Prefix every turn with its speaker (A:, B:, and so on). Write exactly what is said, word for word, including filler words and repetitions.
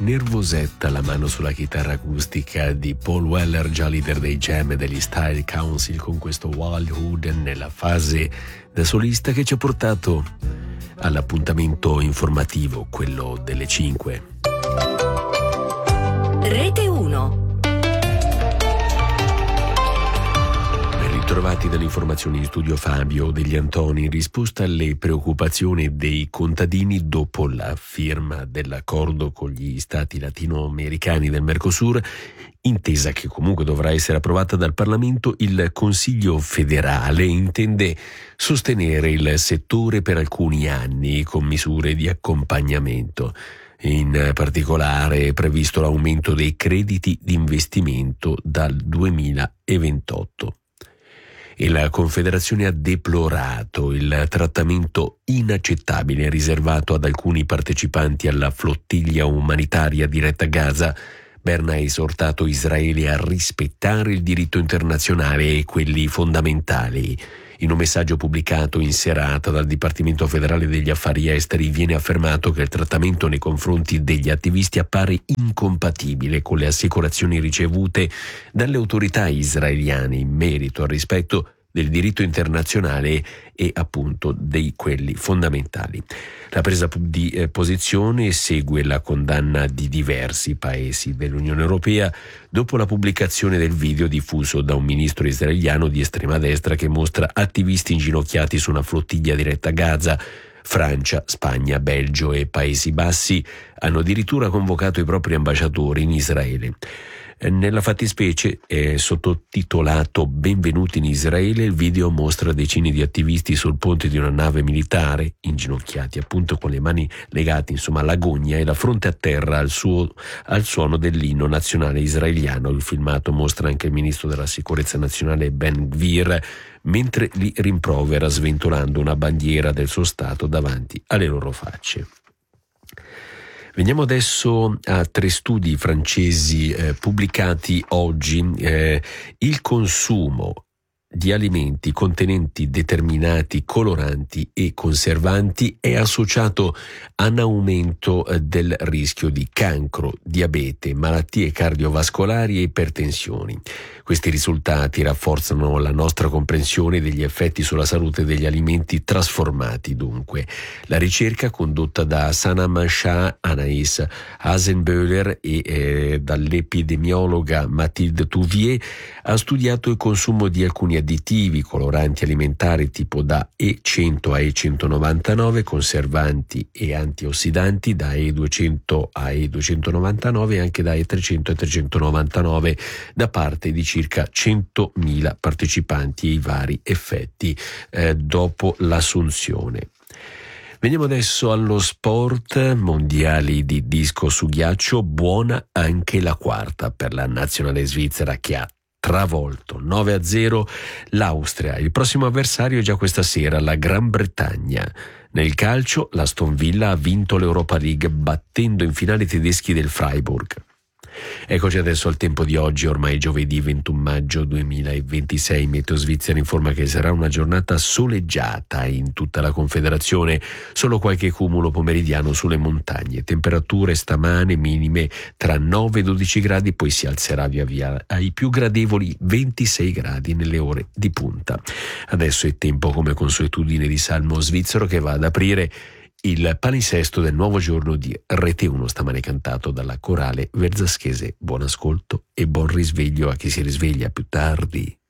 A: nervosetta la mano sulla chitarra acustica di Paul Weller, già leader dei Jam e degli Style Council, con questo Wildhood nella fase da solista che ci ha portato all'appuntamento informativo, quello delle cinque.
B: Rete uno.
A: Trovati dalle informazioni in studio Fabio Degli Antoni in risposta alle preoccupazioni dei contadini dopo la firma dell'accordo con gli stati latinoamericani del Mercosur, intesa che comunque dovrà essere approvata dal Parlamento. Il Consiglio federale intende sostenere il settore per alcuni anni con misure di accompagnamento. In particolare è previsto l'aumento dei crediti di investimento dal duemilaventotto. E la Confederazione ha deplorato il trattamento inaccettabile riservato ad alcuni partecipanti alla flottiglia umanitaria diretta a Gaza. Berna ha esortato Israele a rispettare il diritto internazionale e quelli fondamentali. In un messaggio pubblicato in serata dal Dipartimento federale degli affari esteri viene affermato che il trattamento nei confronti degli attivisti appare incompatibile con le assicurazioni ricevute dalle autorità israeliane in merito al rispetto del diritto internazionale e appunto dei quelli fondamentali. La presa di eh, posizione segue la condanna di diversi paesi dell'Unione Europea dopo la pubblicazione del video diffuso da un ministro israeliano di estrema destra che mostra attivisti inginocchiati su una flottiglia diretta a Gaza. Francia, Spagna, Belgio e Paesi Bassi hanno addirittura convocato i propri ambasciatori in Israele. Nella fattispecie è sottotitolato "Benvenuti in Israele". Il video mostra decine di attivisti sul ponte di una nave militare, inginocchiati appunto con le mani legate insomma alla gogna e la fronte a terra al, suo, al suono dell'inno nazionale israeliano. Il filmato mostra anche il ministro della sicurezza nazionale Ben Gvir mentre li rimprovera sventolando una bandiera del suo stato davanti alle loro facce. Veniamo adesso a tre studi francesi eh, pubblicati oggi. Eh, il consumo di alimenti contenenti determinati coloranti e conservanti è associato a un aumento eh, del rischio di cancro, diabete, malattie cardiovascolari e ipertensioni. Questi risultati rafforzano la nostra comprensione degli effetti sulla salute degli alimenti trasformati. Dunque, la ricerca condotta da Sanam Shah, Anaïs Hasenböhler e eh, dall'epidemiologa Mathilde Touvier ha studiato il consumo di alcuni additivi, coloranti alimentari tipo da E cento a E centonovantanove, conservanti e antiossidanti da E duecento a E duecentonovantanove e anche da E trecento a E trecentonovantanove da parte di circa centomila partecipanti e i vari effetti eh, dopo l'assunzione. Veniamo adesso allo sport. Mondiali di disco su ghiaccio, buona anche la quarta per la nazionale svizzera che ha travolto nove a zero l'Austria. Il prossimo avversario è già questa sera la Gran Bretagna. Nel calcio l'Aston Villa ha vinto l'Europa League battendo in finale i tedeschi del Freiburg. Eccoci adesso al tempo di oggi, ormai giovedì ventuno maggio duemilaventisei. Meteo Svizzera informa che sarà una giornata soleggiata in tutta la Confederazione, solo qualche cumulo pomeridiano sulle montagne. Temperature stamane minime tra nove e dodici gradi, poi si alzerà via via ai più gradevoli ventisei gradi nelle ore di punta. Adesso è tempo, come consuetudine, di Salmo svizzero che va ad aprire il palinsesto del nuovo giorno di Rete uno, stamane cantato dalla corale verzaschese. Buon ascolto e buon risveglio a chi si risveglia più tardi.